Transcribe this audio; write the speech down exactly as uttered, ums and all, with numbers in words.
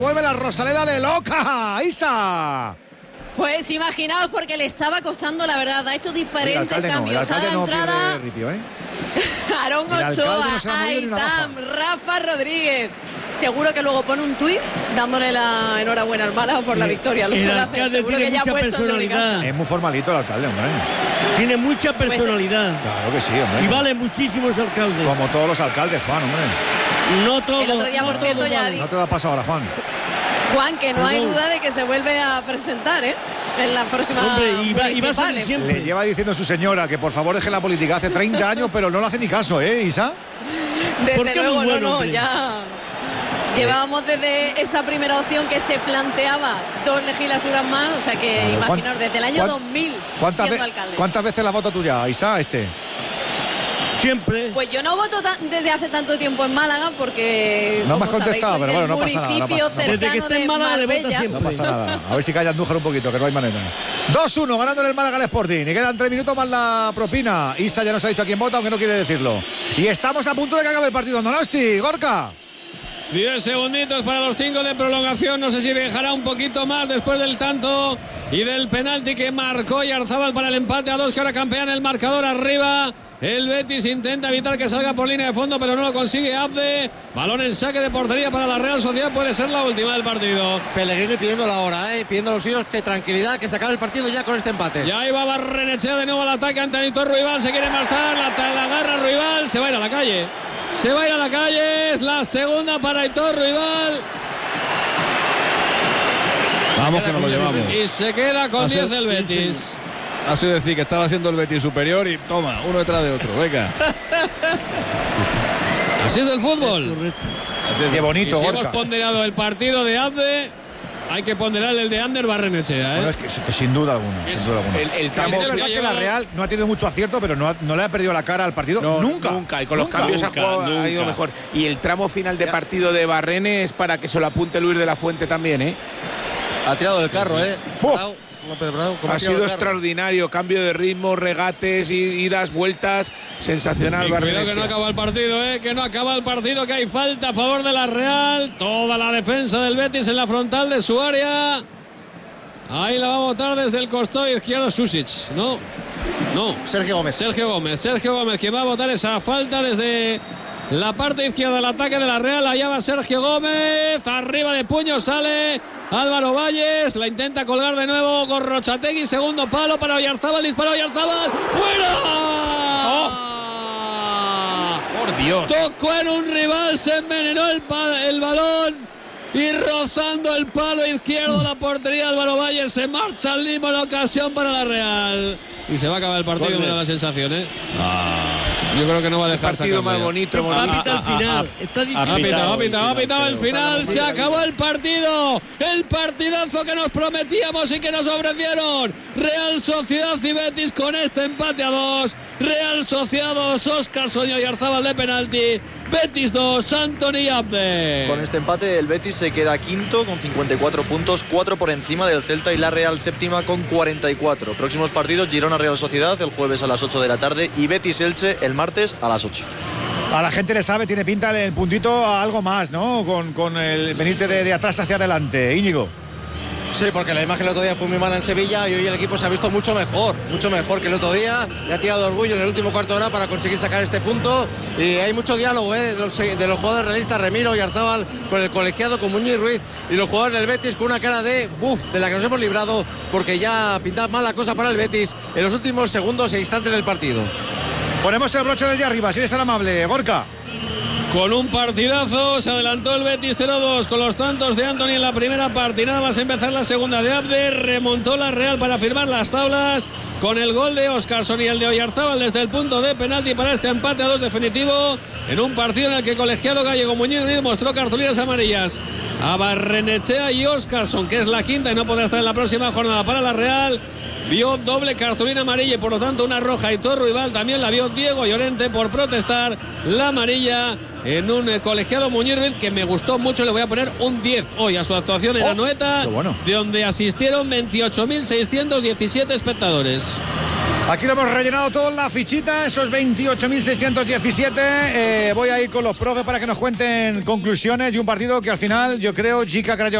Vuelve la Rosaleda de loca, Isa. Pues imaginaos, porque le estaba costando, la verdad, ha hecho diferentes Oye, cambios. No, A la no entrada, ripio, ¿eh? Aarón Ochoa, no Aitam, Rafa Rodríguez. Seguro que luego pone un tuit dándole la enhorabuena al Málaga por la victoria. Lo suele hacer, seguro que ya ha puesto el oligarca. Es muy formalito el alcalde, hombre. Tiene mucha personalidad. Pues, claro que sí, hombre. Y vale muchísimo ese alcalde. Como todos los alcaldes, Juan, hombre. No todo. El otro día, no por cierto, ya vale. No te da paso ahora, Juan. Juan, que no hay duda de que se vuelve a presentar, ¿eh? En la próxima Hombre, y va, y va a municipales. salir siempre. Le lleva diciendo su señora que por favor deje la política hace treinta años, pero no le hace ni caso, ¿eh, Isa? Desde luego, bueno, no, no, hombre. ya. Llevábamos desde esa primera opción que se planteaba dos legislaturas más, o sea que Claro, imaginaos, desde el año ¿cuán- dos mil ¿Cuántas, siendo ve- alcalde. ¿Cuántas veces la voto tuya, Isa, este? Siempre. Pues yo no voto tan- desde hace tanto tiempo en Málaga porque, No me has como sabéis, contestado, soy pero del bueno, no pasa nada, no municipio pasa nada. cercano Desde que esté en de Málaga le vota Marbella. siempre. No pasa nada. A ver si calla Andújar un poquito, que no hay manera. dos uno, ganando el Málaga al Sporting. Y quedan tres minutos más la propina. Isa ya nos ha dicho a quién vota, aunque no quiere decirlo. Y estamos a punto de que acabe el partido. Donosti, Gorka. diez segunditos para los cinco de prolongación. No sé si dejará un poquito más después del tanto y del penalti que marcó Oyarzábal para el empate a dos, que ahora campean el marcador arriba. El Betis intenta evitar que salga por línea de fondo, pero no lo consigue Abde. Balón en saque de portería para la Real Sociedad. Puede ser la última del partido. Pellegrini pidiendo la hora, ¿eh? Pidiendo a los suyos que tranquilidad, que se acabe el partido ya con este empate. Ya iba Barrenechea de nuevo al ataque. Antonito Ruibal se quiere marchar. La, la agarra Ruibal. Se va a ir a la calle. Se va a ir a la calle. Es la segunda para Aitor Ruibal. Vamos que nos lo llevamos. Y se queda con diez el Betis. Ha sido decir que estaba siendo el Betis superior y toma, uno detrás de otro. Venga. Así es el fútbol. Qué bonito, Y si hemos Gorka. ponderado el partido de Abde, hay que ponderar el de Ander Barrenechea, ¿eh? Bueno, es que sí, sin duda alguna, sin duda alguna. El, el tramo Es También verdad que que la lleva- Real no ha tenido mucho acierto, pero no, ha- no le ha perdido la cara al partido No, nunca. Nunca, y con los Nunca. cambios Nunca, ha, jugado- ha ido nunca. mejor. Y el tramo final de partido de Barrene es para que se lo apunte Luis de la Fuente también, ¿eh? Ha tirado del carro, ¿eh? ¡Oh! Bravo, López Bravo, como Ha tirado sido del carro. extraordinario, cambio de ritmo, regates, i- idas, vueltas, sensacional Y cuidado que no Barrenechea. acaba el partido, ¿eh? Que no acaba el partido, que hay falta a favor de la Real. Toda la defensa del Betis en la frontal de su área. Ahí la va a botar desde el costado izquierdo Susic. No, no. Sergio Gómez. Sergio Gómez, Sergio Gómez, que va a botar esa falta desde la parte izquierda del ataque de la Real. Allá va Sergio Gómez, arriba de puño sale Álvaro Valles, la intenta colgar de nuevo Gorrochategui, segundo palo para Oyarzábal, dispara Oyarzábal, ¡fuera! Por Dios. Tocó en un rival, se envenenó el, pa- el balón. Y rozando el palo izquierdo de la portería, Álvaro Valles se marcha al limo, la ocasión para la Real. Y se va a acabar el partido, me da la sensación, ¿eh? Yo creo que no va a dejar Partido sacarlo más ya. bonito, Va a bonito. pitar el final. Está Ha difícil. pitado, ha pitado, ha pitado el final, se acabó el partido, el partidazo que nos prometíamos y que nos ofrecieron Real Sociedad y Betis con este empate a dos. Real Sociedad dos, Óscar Soño y Oyarzábal de penalti, Betis dos, Antoni Abde. Con este empate el Betis se queda quinto con cincuenta y cuatro puntos, cuatro por encima del Celta y la Real séptima con cuarenta y cuatro. Próximos partidos: Girona Real Sociedad el jueves a las ocho de la tarde y Betis Elche el martes a las ocho. A la gente le sabe, tiene pinta el puntito a algo más, ¿no? Con, con el venirte de, de atrás hacia adelante. Íñigo. Sí, porque la imagen el otro día fue muy mala en Sevilla y hoy el equipo se ha visto mucho mejor, mucho mejor que el otro día. Y ha tirado orgullo en el último cuarto de hora para conseguir sacar este punto. Y hay mucho diálogo, ¿eh? de, los, de los jugadores realistas, Remiro y Oyarzábal con el colegiado, con Muñiz Ruiz, y los jugadores del Betis con una cara de buf, de la que nos hemos librado, porque ya pintaba mal la cosa para el Betis en los últimos segundos e instantes del partido. Ponemos el broche desde arriba, si eres tan amable, Gorka. Con un partidazo se adelantó el Betis cero dos con los tantos de Antoni en la primera parte y nada más empezar la segunda de Abde. Remontó la Real para firmar las tablas con el gol de Óscarson y el de Oyarzábal desde el punto de penalti para este empate a dos definitivo en un partido en el que el colegiado gallego Muñiz Ruiz mostró cartulinas amarillas a Barrenechea y Óscarson, que es la quinta y no podrá estar en la próxima jornada para la Real. Vio doble cartulina amarilla y por lo tanto una roja. Y Torro Rival también la vio Diego Llorente por protestar la amarilla en un eh, colegiado Muñiz Ruiz que me gustó mucho. Le voy a poner un diez hoy a su actuación en Oh, Anoeta, qué bueno. de donde asistieron veintiocho mil seiscientos diecisiete espectadores. Aquí lo hemos rellenado todo en la fichita, esos veintiocho mil seiscientos diecisiete. Eh, voy a ir con los profes para que nos cuenten conclusiones de un partido que al final, yo creo, Jica Crayo